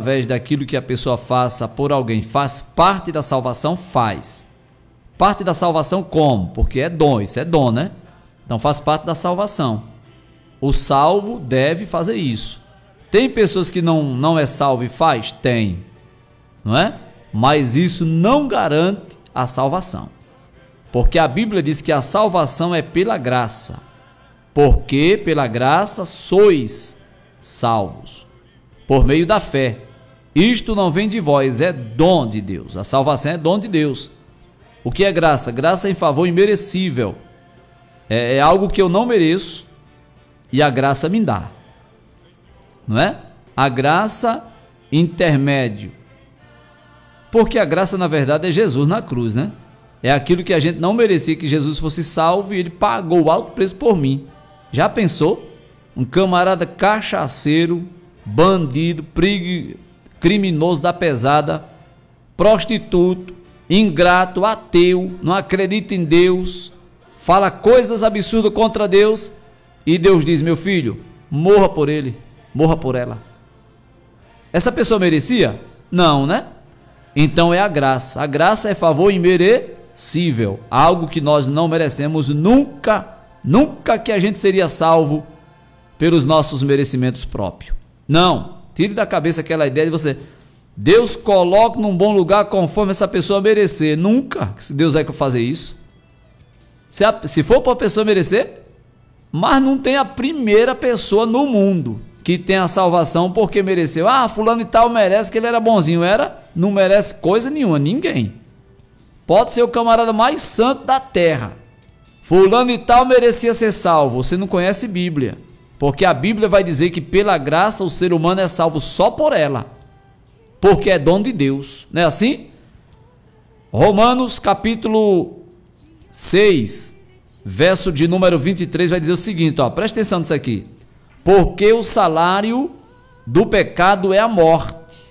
através daquilo que a pessoa faça por alguém, faz parte da salvação? Faz. Parte da salvação como? Porque é dom, isso é dom, né? Então faz parte da salvação. O salvo deve fazer isso. Tem pessoas que não é salvo e faz? Tem, não é? Mas isso não garante a salvação. Porque a Bíblia diz que a salvação é pela graça. Porque pela graça sois salvos, por meio da fé. Isto não vem de vós, é dom de Deus. A salvação é dom de Deus. O que é graça? Graça é em favor imerecível. É algo que eu não mereço e a graça me dá. Não é? A graça intermédio. Porque a graça, na verdade, é Jesus na cruz, né? É aquilo que a gente não merecia, que Jesus fosse salvo e ele pagou o alto preço por mim. Já pensou? Um camarada cachaceiro, bandido, criminoso da pesada, prostituto, ingrato, ateu, não acredita em Deus, fala coisas absurdas contra Deus, e Deus diz: meu filho, morra por ele, morra por ela. Essa pessoa merecia? Não, né? Então é a graça. A graça é favor imerecível, algo que nós não merecemos nunca que a gente seria salvo pelos nossos merecimentos próprios. Não, tire da cabeça aquela ideia de você, Deus coloca num bom lugar conforme essa pessoa merecer. Nunca Deus vai fazer isso. Se for para a pessoa merecer, mas não tem a primeira pessoa no mundo que tem a salvação porque mereceu. Ah, fulano e tal merece, que ele era bonzinho. Não merece coisa nenhuma, ninguém. Pode ser o camarada mais santo da terra. Fulano e tal merecia ser salvo. Você não conhece Bíblia, porque a Bíblia vai dizer que pela graça o ser humano é salvo só por ela, porque é dom de Deus, não é assim? Romanos capítulo 6, verso de número 23 vai dizer o seguinte, ó, presta atenção nisso aqui: porque o salário do pecado é a morte.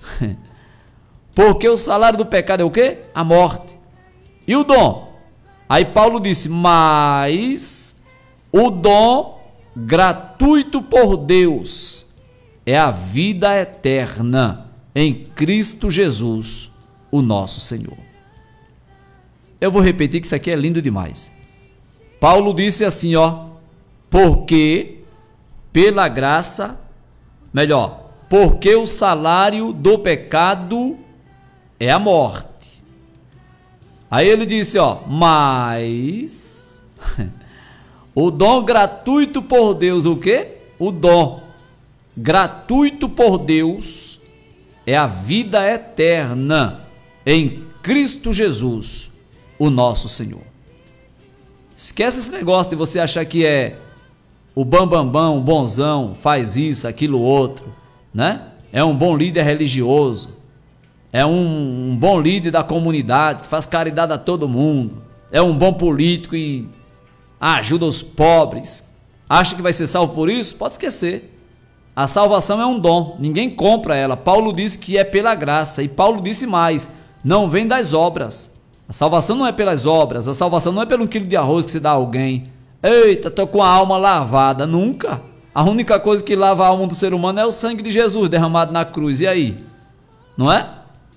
Porque o salário do pecado é o quê? A morte. E o dom? Aí Paulo disse: mas o dom gratuito por Deus é a vida eterna em Cristo Jesus, o nosso Senhor. Eu vou repetir que isso aqui é lindo demais. Paulo disse assim, ó: porque pela graça, melhor, porque o salário do pecado é a morte. Aí ele disse, ó, mas o dom gratuito por Deus, o quê? O dom gratuito por Deus é a vida eterna em Cristo Jesus, o nosso Senhor. Esquece esse negócio de você achar que é o bambambam, o bonzão, faz isso, aquilo, outro, né? É um bom líder religioso, é um bom líder da comunidade, que faz caridade a todo mundo, é um bom político e ajuda os pobres. Acha que vai ser salvo por isso? Pode esquecer. A salvação é um dom, ninguém compra ela. Paulo disse que é pela graça, e Paulo disse mais: não vem das obras. A salvação não é pelas obras, a salvação não é pelo 1 quilo de arroz que se dá a alguém. Eita, tô com a alma lavada. Nunca. A única coisa que lava a alma do ser humano é o sangue de Jesus derramado na cruz. E aí? Não é?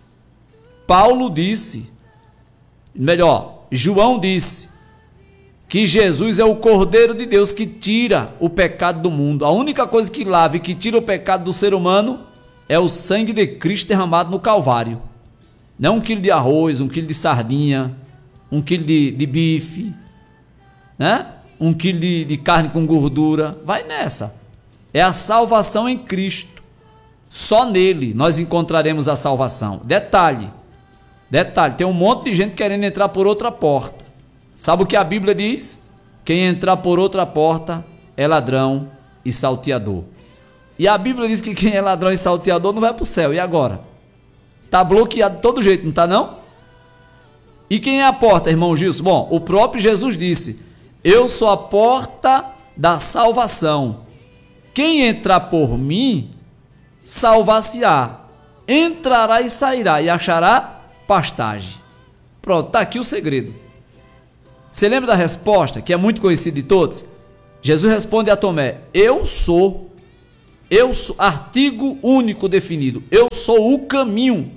Paulo disse, melhor, João disse, que Jesus é o Cordeiro de Deus que tira o pecado do mundo. A única coisa que lava e que tira o pecado do ser humano é o sangue de Cristo derramado no Calvário. Não 1 quilo de arroz, 1 quilo de sardinha, 1 quilo de bife, né? 1 quilo de carne com gordura. Vai nessa. É a salvação em Cristo. Só nele nós encontraremos a salvação. Detalhe, tem um monte de gente querendo entrar por outra porta. Sabe o que a Bíblia diz? Quem entrar por outra porta é ladrão e salteador. E a Bíblia diz que quem é ladrão e salteador não vai para o céu. E agora? Está bloqueado de todo jeito, não está não? E quem é a porta, irmão Gilson? Bom, o próprio Jesus disse: eu sou a porta da salvação. Quem entrar por mim, salvar-se-á. Entrará e sairá e achará pastagem. Pronto, está aqui o segredo. Você lembra da resposta, que é muito conhecida de todos? Jesus responde a Tomé: eu sou, artigo único definido, eu sou o caminho.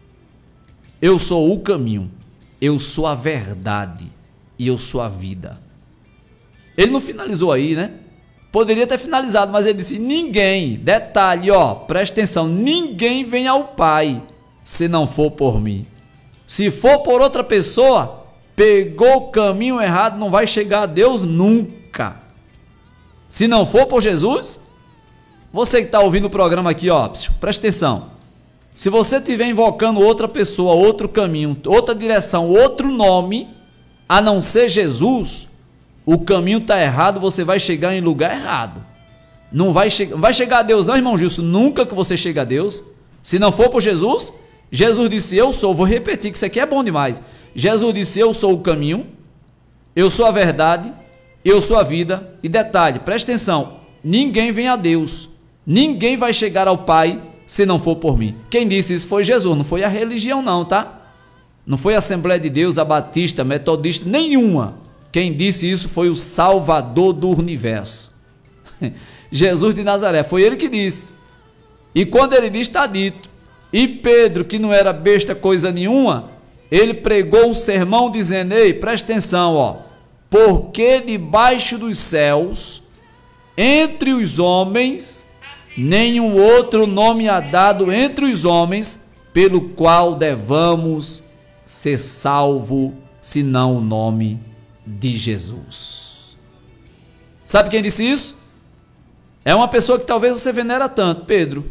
Eu sou o caminho. Eu sou a verdade. E eu sou a vida. Ele não finalizou aí, né? Poderia ter finalizado, mas ele disse: ninguém, detalhe, ó, presta atenção, ninguém vem ao Pai se não for por mim. Se for por outra pessoa, pegou o caminho errado, não vai chegar a Deus nunca. Se não for por Jesus, você que está ouvindo o programa aqui, ó, presta atenção. Se você estiver invocando outra pessoa, outro caminho, outra direção, outro nome, a não ser Jesus, o caminho está errado, você vai chegar em lugar errado. Não vai chegar a Deus não, irmão Gilson, nunca que você chega a Deus. Se não for por Jesus, Jesus disse: eu sou, vou repetir que isso aqui é bom demais. Jesus disse: eu sou o caminho, eu sou a verdade, eu sou a vida. E detalhe, presta atenção, ninguém vem a Deus, ninguém vai chegar ao Pai se não for por mim. Quem disse isso foi Jesus, não foi a religião não, tá? Não foi a Assembleia de Deus, a Batista, Metodista, nenhuma. Quem disse isso foi o Salvador do universo. Jesus de Nazaré, foi ele que disse. E quando ele disse, está dito. E Pedro, que não era besta coisa nenhuma, ele pregou um sermão dizendo: ei, presta atenção, ó. Porque debaixo dos céus, entre os homens, nenhum outro nome há dado entre os homens, pelo qual devamos ser salvo, senão o nome de Jesus. Sabe quem disse isso? É uma pessoa que talvez você venera tanto, Pedro.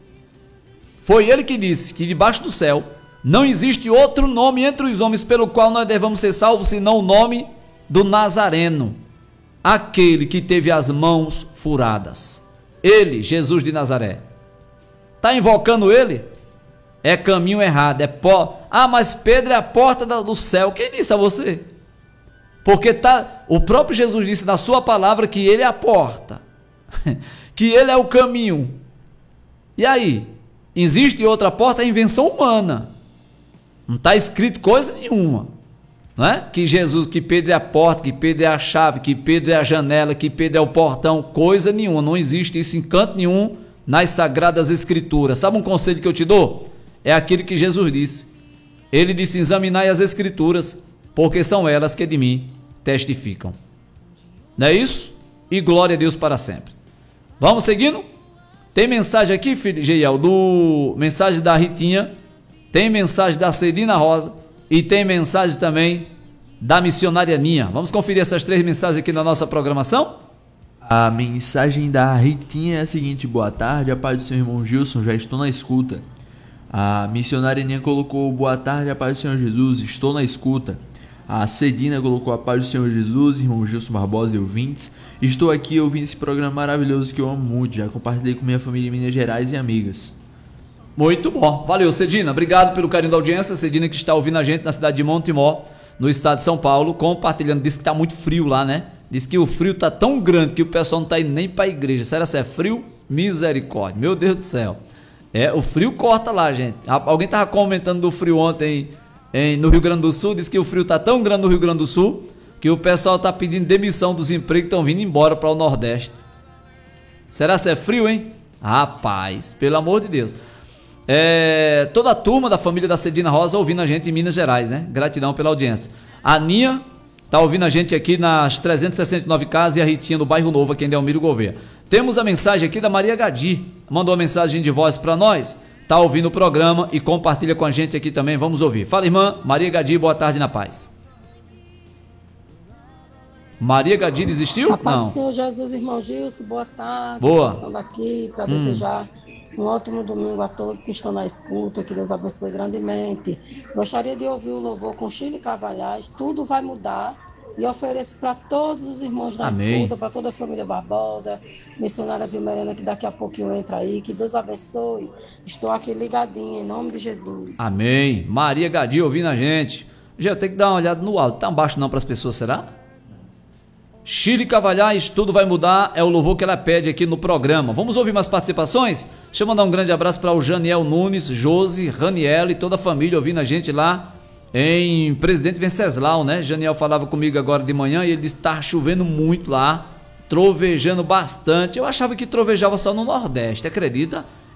Foi ele que disse que debaixo do céu não existe outro nome entre os homens pelo qual nós devamos ser salvos, senão o nome do Nazareno, aquele que teve as mãos furadas. Ele, Jesus de Nazaré. Está invocando ele? É caminho errado, é mas Pedro é a porta do céu. Quem disse a você? Porque o próprio Jesus disse na sua palavra que ele é a porta, que ele é o caminho. E aí? Existe outra porta? É invenção humana. Não está escrito coisa nenhuma. Não é? Que Jesus, que Pedro é a porta, que Pedro é a chave, que Pedro é a janela, que Pedro é o portão, coisa nenhuma. Não existe isso em canto nenhum nas Sagradas Escrituras. Sabe um conselho que eu te dou? É aquilo que Jesus disse. Ele disse: examinai as Escrituras, porque são elas que de mim testificam. Não é isso? E glória a Deus para sempre. Vamos seguindo? Tem mensagem aqui, filho Geiel, mensagem da Ritinha, tem mensagem da Cedina Rosa e tem mensagem também da missionária Ninha. Vamos conferir essas três mensagens aqui na nossa programação? A mensagem da Ritinha é a seguinte: boa tarde, a paz do seu irmão Gilson, já estou na escuta. A missionária Ninha colocou: boa tarde, a paz do Senhor Jesus, estou na escuta. A Cedina colocou: a paz do Senhor Jesus, irmão Gilson Barbosa e ouvintes. Estou aqui ouvindo esse programa maravilhoso que eu amo muito. Já compartilhei com minha família em Minas Gerais e amigas. Muito bom. Valeu, Cedina. Obrigado pelo carinho da audiência. Cedina que está ouvindo a gente na cidade de Montemor, no estado de São Paulo, compartilhando. Disse que está muito frio lá, né? Disse que o frio está tão grande que o pessoal não está indo nem para a igreja. Será que é frio? Misericórdia. Meu Deus do céu. O frio corta lá, gente. Alguém estava comentando do frio ontem no Rio Grande do Sul. Disse que o frio está tão grande no Rio Grande do Sul que o pessoal está pedindo demissão dos empregos e estão vindo embora para o Nordeste. Será que é frio, hein? Rapaz, pelo amor de Deus. Toda a turma da família da Cedina Rosa ouvindo a gente em Minas Gerais, né? Gratidão pela audiência. A Ninha está ouvindo a gente aqui nas 369 casas e a Ritinha no Bairro Novo, aqui em Delmiro Gouveia. Temos a mensagem aqui da Maria Gadi. Mandou uma mensagem de voz para nós. Está ouvindo o programa e compartilha com a gente aqui também. Vamos ouvir. Fala, irmã Maria Gadi, boa tarde na paz. Maria Gadi desistiu? A paz do Senhor Jesus, irmão Gilson, boa tarde. Boa. Passando aqui para desejar um ótimo domingo a todos que estão na escuta, que Deus abençoe grandemente. Gostaria de ouvir o louvor com Chile Cavalhais, Tudo Vai Mudar, e ofereço para todos os irmãos da escuta, para toda a família Barbosa, missionária Vilmerena, que daqui a pouquinho entra aí, que Deus abençoe. Estou aqui ligadinho, em nome de Jesus. Amém. Maria Gadi ouvindo a gente. Já tem que dar uma olhada no áudio. Tá baixo não para as pessoas, será? Chile Cavalhais, Tudo Vai Mudar, é o louvor que ela pede aqui no programa. Vamos ouvir mais participações? Deixa eu mandar um grande abraço para o Janiel Nunes, Josi, Raniel e toda a família ouvindo a gente lá em Presidente Venceslau, né? Janiel falava comigo agora de manhã e ele disse que está chovendo muito lá, trovejando bastante. Eu achava que trovejava só no Nordeste, acredita?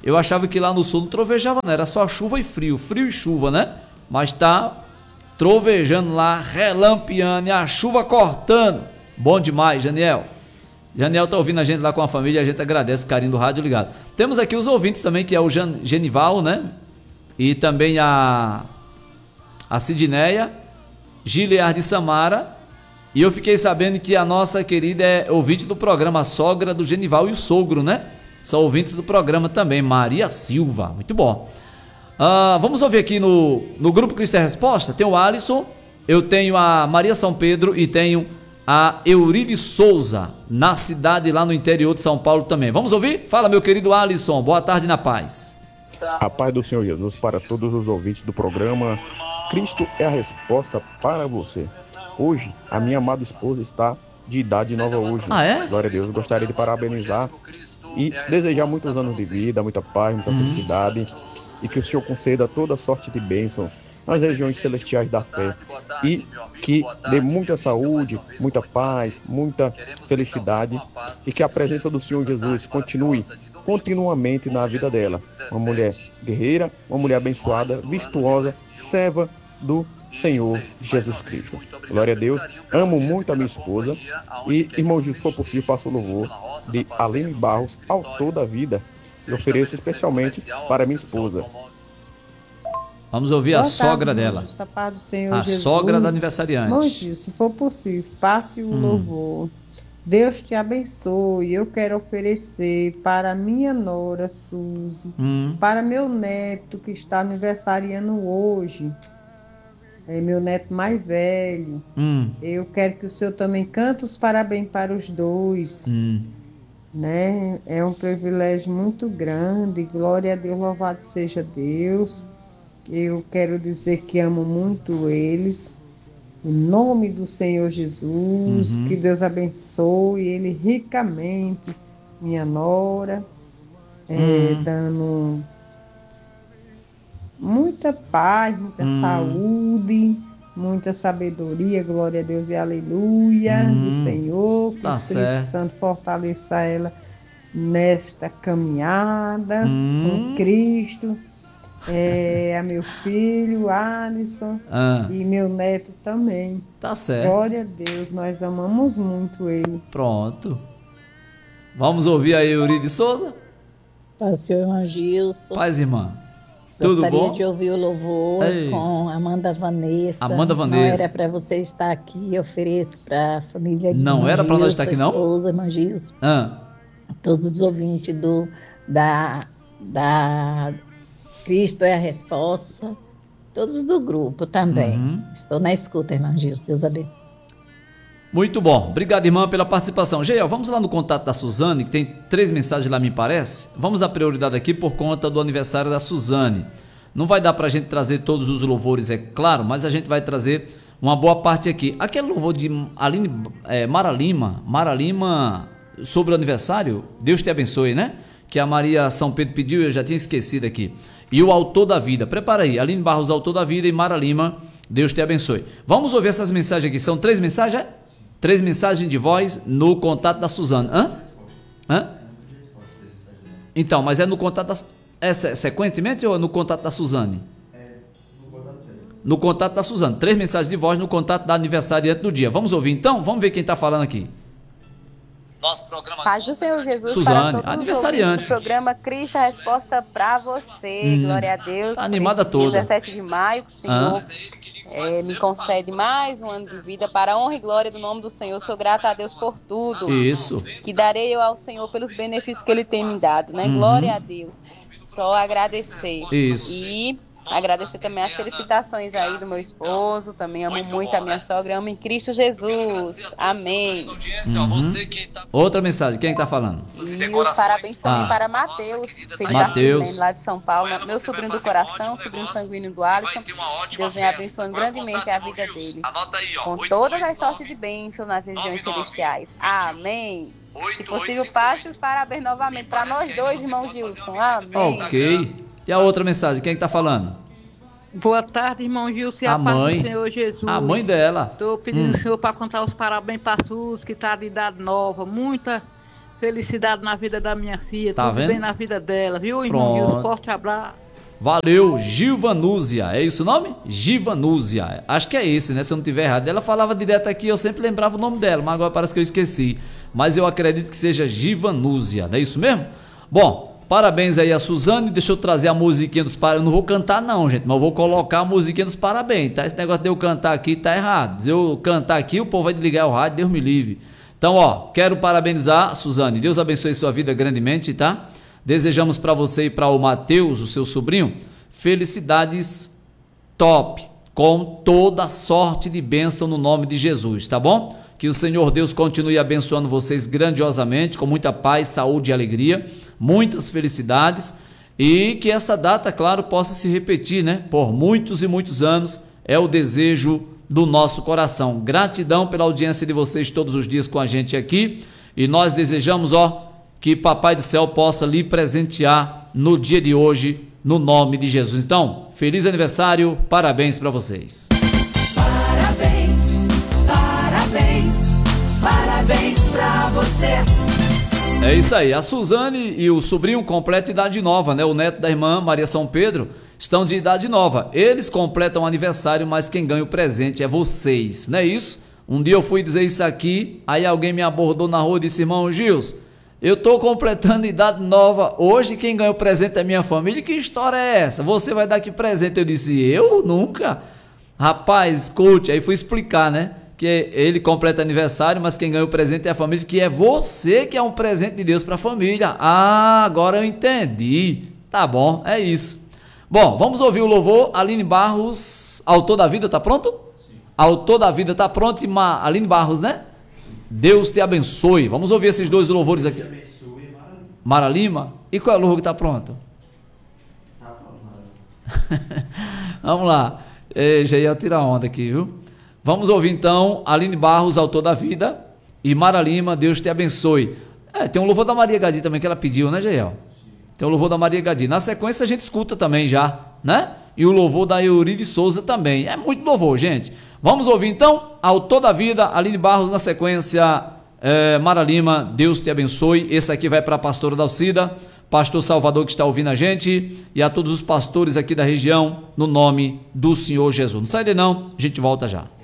Eu achava que lá no sul não trovejava, não. Era só chuva e frio. Frio e chuva, né? Mas tá trovejando lá, relampeando e a chuva cortando. Bom demais, Janiel. Janiel tá ouvindo a gente lá com a família, a gente agradece o carinho do rádio ligado. Temos aqui os ouvintes também, que é o Genival, né? E também a Sidneia, Gilead de Samara. E eu fiquei sabendo que a nossa querida é ouvinte do programa, a sogra do Genival e o sogro, né? São ouvintes do programa também, Maria Silva. Muito bom. Vamos ouvir aqui no Grupo Cristo é Resposta. Tem o Alisson, eu tenho a Maria São Pedro e tenho a Euride Souza, na cidade lá no interior de São Paulo também. Vamos ouvir? Fala, meu querido Alisson. Boa tarde na paz. A paz do Senhor Jesus para todos os ouvintes do programa. Cristo é a resposta para você. Hoje, a minha amada esposa está de idade nova hoje. Ah, é? Glória a Deus. Eu gostaria de parabenizar e desejar muitos anos de vida, muita paz, muita felicidade, e que o Senhor conceda toda sorte de bênçãos nas regiões celestiais da fé, e que dê muita saúde, muita paz, muita felicidade, e que a presença do Senhor Jesus continue continuamente na vida dela. Uma mulher guerreira, uma mulher abençoada, virtuosa, serva do Senhor Jesus Cristo. Glória a Deus. Amo muito a minha esposa. E, irmãos, se for possível, faço o louvor de Aline Barros, Autor da Vida. Eu ofereço especialmente para minha esposa. Vamos ouvir a sogra dela. A paz do Senhor a Jesus. Sogra da aniversariante. Monte, se for possível, passe o louvor. Deus te abençoe. Eu quero oferecer para minha nora Suzy, para meu neto que está aniversariando hoje. É meu neto mais velho. Eu quero que o Senhor também cante os parabéns para os dois. Né? É um privilégio muito grande. Glória a Deus, louvado seja Deus. Eu quero dizer que amo muito eles. Em nome do Senhor Jesus, que Deus abençoe ele ricamente, minha nora, dando muita paz, muita saúde, muita sabedoria, glória a Deus e aleluia do Senhor, que o Espírito Santo fortaleça ela nesta caminhada com Cristo. A meu filho, Alisson, e meu neto também. Tá certo. Glória a Deus, nós amamos muito ele. Pronto. Vamos ouvir a Euride Souza? Paz, senhor irmão Gilson. Paz, irmã. Tudo bom? Gostaria de ouvir o louvor com Amanda Vanessa. Amanda Vanessa. Não era para você estar aqui, eu ofereço para a família de Não era para nós estar aqui, não? Esposa, irmão Gilson. Todos os ouvintes da Cristo é a resposta. Todos do grupo também. Estou na escuta, irmão Gilson. Deus abençoe. Muito bom. Obrigado, irmã, pela participação. Geiel, vamos lá no contato da Suzane, que tem 3 mensagens lá, me parece. Vamos dar prioridade aqui por conta do aniversário da Suzane. Não vai dar pra gente trazer todos os louvores, é claro, mas a gente vai trazer uma boa parte aqui. Aquele louvor de Mara Lima, sobre o aniversário, Deus te abençoe, né? Que a Maria São Pedro pediu, eu já tinha esquecido aqui. E o Autor da Vida. Prepara aí, Aline Barros, Autor da Vida, e Mara Lima, Deus te abençoe. Vamos ouvir essas mensagens aqui. São 3 mensagens, 3 mensagens de voz no contato da Suzane. Então, mas é no contato da... sequentemente ou é no contato da Suzane? No contato da Suzane. 3 mensagens de voz no contato da aniversariante do dia. Vamos ouvir então? Vamos ver quem está falando aqui. Nosso programa Paz do Senhor Jesus Suzane, para todos aniversariante. os programa Cristo a resposta para você. Glória a Deus. Tá animada toda. 17 de maio, que o Senhor me concede mais um ano de vida para a honra e glória do nome do Senhor. Sou grata a Deus por tudo. Isso. Que darei eu ao Senhor pelos benefícios que Ele tem me dado, né? Glória a Deus. Só agradecer. Isso. E agradecer também as felicitações aí do meu esposo. Também amo muito a minha sogra. Amo em Cristo Jesus. Amém. Outra mensagem, quem está falando? E os parabéns também para Matheus, filho da Silene, lá de São Paulo, meu sobrinho do coração, sobrinho sanguíneo do Alisson. Deus vem abençoando grandemente a vida dele, com todas as sortes de bênçãos nas regiões celestiais. Amém. Se possível, passe os parabéns novamente para nós dois, irmão Gilson. Amém. Ok. E a outra mensagem, quem está falando? Boa tarde, irmão Gilson, e a paz do Senhor Jesus. A mãe dela. Estou pedindo ao Senhor para contar os parabéns para a Suzy, que está de idade nova. Muita Felicidade na vida da minha filha, tá tudo vendo? bem na vida dela, viu, irmão Gilson? Forte abraço. Valeu, Givanúzia, é isso o nome? Givanúzia, acho que é esse, né, se eu não tiver errado. Ela falava direto aqui, eu sempre lembrava o nome dela, mas agora parece que eu esqueci. Mas eu acredito que seja Givanúzia, não é isso mesmo? Bom, parabéns aí a Suzane, deixa eu trazer a musiquinha dos parabéns. Eu não vou cantar não, gente, mas eu vou colocar a musiquinha dos parabéns, tá? Esse negócio de eu cantar aqui tá errado. Se eu cantar aqui, o povo vai desligar o rádio, Deus me livre. Então, ó, quero parabenizar a Suzane, Deus abençoe sua vida grandemente, tá? Desejamos para você e para o Mateus, o seu sobrinho, felicidades top, com toda sorte de bênção no nome de Jesus, tá bom? Que o Senhor Deus continue abençoando vocês grandiosamente, com muita paz, saúde e alegria, muitas felicidades, e que essa data, claro, possa se repetir, né? Por muitos e muitos anos, é o desejo do nosso coração. Gratidão pela audiência de vocês todos os dias com a gente aqui, e nós desejamos, ó, que Papai do Céu possa lhe presentear no dia de hoje, no nome de Jesus. Então, feliz aniversário, parabéns para vocês. Parabéns, parabéns, parabéns para você. É isso aí, a Suzane e o sobrinho completam idade nova, né? O neto da irmã Maria São Pedro estão de idade nova. Eles completam o aniversário, mas quem ganha o presente é vocês, não é isso? Um dia eu fui dizer isso aqui, aí alguém me abordou na rua e disse: irmão Gilson, eu estou completando idade nova hoje, quem ganhou presente é minha família. Que história é essa? Você vai dar que presente? Eu disse: eu nunca. Rapaz, escute. Aí fui explicar, né? Que ele completa aniversário, mas quem ganhou o presente é a família, que é você que é um presente de Deus para a família. Ah, agora eu entendi. Tá bom, é isso. Bom, vamos ouvir o louvor. Aline Barros, Autor da Vida, tá pronto? Sim. Autor da Vida tá pronto. E Aline Barros, né? Deus te abençoe. Vamos ouvir esses dois louvores aqui. Deus te abençoe, Mara Lima. E qual é o louvor que está pronto? Tá pronto, Mara. Vamos lá. Já ia tirar onda aqui, viu? Vamos ouvir então Aline Barros, Autor da Vida, e Mara Lima, Deus te abençoe. Tem um louvor da Maria Gadi também que ela pediu, né, Jael? Tem o louvor da Maria Gadi. Na sequência a gente escuta também já, né? E o louvor da Euriide Souza também. É muito louvor, gente. Vamos ouvir então, Autor da Vida, Aline Barros, na sequência, Mara Lima, Deus te abençoe. Esse aqui vai para a pastora Dalcida, pastor Salvador que está ouvindo a gente, e a todos os pastores aqui da região, no nome do Senhor Jesus. Não sai daí não, a gente volta já.